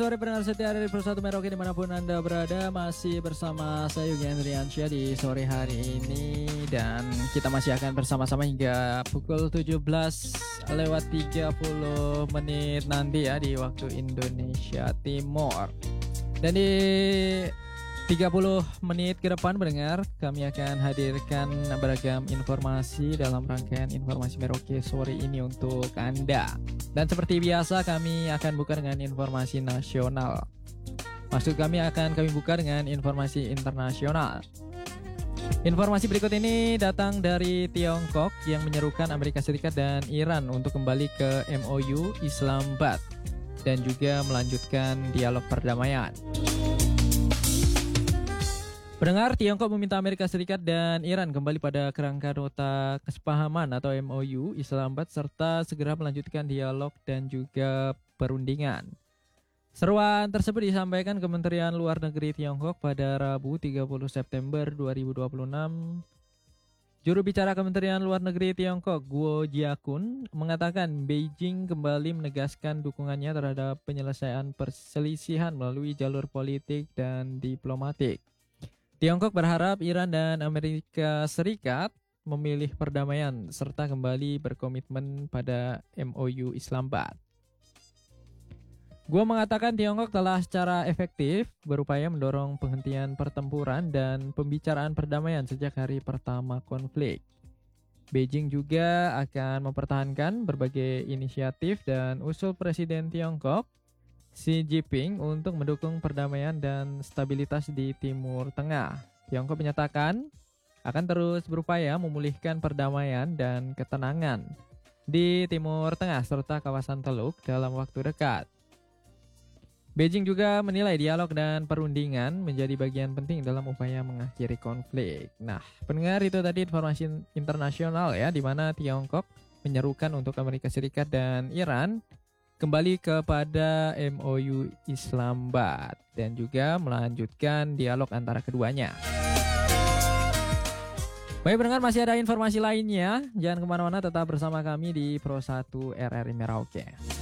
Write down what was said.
Sore pendengar setia dari Persatu Merauke dimanapun Anda berada, masih bersama saya Yogi Andriansyah di sore hari ini. Dan kita masih akan bersama-sama hingga pukul 17:30 nanti ya di waktu Indonesia Timur. Dan di 30 menit ke depan pendengar, kami akan hadirkan beragam informasi dalam rangkaian informasi Merauke sore ini untuk Anda. Dan seperti biasa kami akan buka dengan informasi nasional. Maksud kami akan kami buka dengan informasi internasional. Informasi berikut ini datang dari Tiongkok yang menyerukan Amerika Serikat dan Iran untuk kembali ke MOU Islamabad dan juga melanjutkan dialog perdamaian. Pendengar, Tiongkok meminta Amerika Serikat dan Iran kembali pada kerangka nota kesepahaman atau MOU Islamabad serta segera melanjutkan dialog dan juga perundingan. Seruan tersebut disampaikan Kementerian Luar Negeri Tiongkok pada Rabu 30 September 2026. Juru bicara Kementerian Luar Negeri Tiongkok, Guo Jiakun, mengatakan Beijing kembali menegaskan dukungannya terhadap penyelesaian perselisihan melalui jalur politik dan diplomatik. Tiongkok berharap Iran dan Amerika Serikat memilih perdamaian serta kembali berkomitmen pada MOU Islamabad. Gua mengatakan Tiongkok telah secara efektif berupaya mendorong penghentian pertempuran dan pembicaraan perdamaian sejak hari pertama konflik. Beijing juga akan mempertahankan berbagai inisiatif dan usul Presiden Tiongkok Xi Jinping untuk mendukung perdamaian dan stabilitas di Timur Tengah. Tiongkok menyatakan akan terus berupaya memulihkan perdamaian dan ketenangan di Timur Tengah serta kawasan Teluk dalam waktu dekat. Beijing juga menilai dialog dan perundingan menjadi bagian penting dalam upaya mengakhiri konflik. Nah, pendengar, itu tadi informasi internasional ya, di mana Tiongkok menyerukan untuk Amerika Serikat dan Iran kembali kepada MOU Islamabad dan juga melanjutkan dialog antara keduanya. Baik pendengar, masih ada informasi lainnya. Jangan kemana-mana, tetap bersama kami di Pro 1 RRI Merauke.